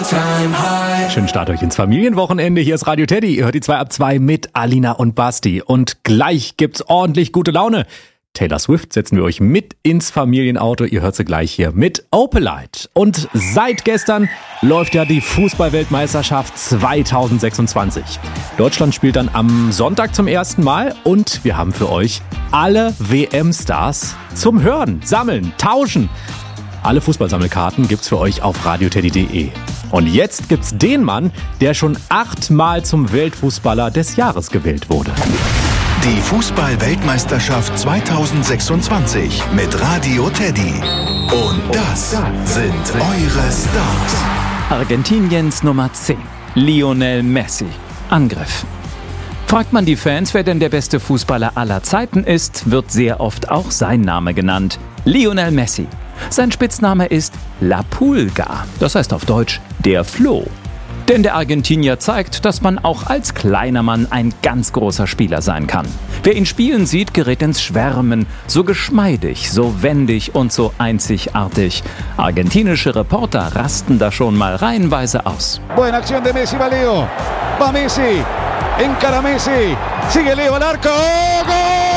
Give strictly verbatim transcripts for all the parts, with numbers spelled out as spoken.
Schönen Start euch ins Familienwochenende. Hier ist Radio Teddy. Ihr hört die zwei ab zwei mit Alina und Basti. Und gleich gibt's ordentlich gute Laune. Taylor Swift setzen wir euch mit ins Familienauto. Ihr hört sie gleich hier mit Opalite. Und seit gestern läuft ja die Fußball-Weltmeisterschaft zwanzig sechsundzwanzig. Deutschland spielt dann am Sonntag zum ersten Mal. Und wir haben für euch alle W M-Stars zum Hören, Sammeln, Tauschen. Alle Fußballsammelkarten gibt's für euch auf radioteddy punkt de. Und jetzt gibt's den Mann, der schon achtmal zum Weltfußballer des Jahres gewählt wurde. Die Fußball-Weltmeisterschaft zwanzig sechsundzwanzig mit Radio Teddy. Und das sind eure Stars. Argentiniens Nummer zehn, Lionel Messi. Angriff. Fragt man die Fans, wer denn der beste Fußballer aller Zeiten ist, wird sehr oft auch sein Name genannt. Lionel Messi. Sein Spitzname ist La Pulga, das heißt auf Deutsch der Floh. Denn der Argentinier zeigt, dass man auch als kleiner Mann ein ganz großer Spieler sein kann. Wer ihn spielen sieht, gerät ins Schwärmen. So geschmeidig, so wendig und so einzigartig. Argentinische Reporter rasten da schon mal reihenweise aus. Buena acción de Messi, va Leo. Va Messi. Encara Messi. Sigue Leo al arco. ¡Gol!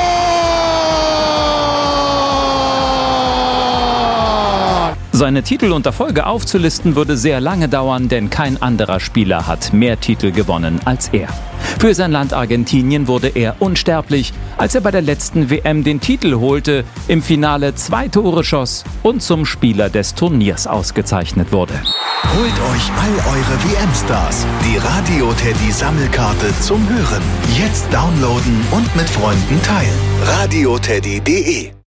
Seine Titel unter Folge aufzulisten würde sehr lange dauern, denn kein anderer Spieler hat mehr Titel gewonnen als er. Für sein Land Argentinien wurde er unsterblich, als er bei der letzten W M den Titel holte, im Finale zwei Tore schoss und zum Spieler des Turniers ausgezeichnet wurde. Holt euch all eure W M-Stars, die Radio Teddy Sammelkarte zum Hören. Jetzt downloaden und mit Freunden teilen. radioteddy punkt de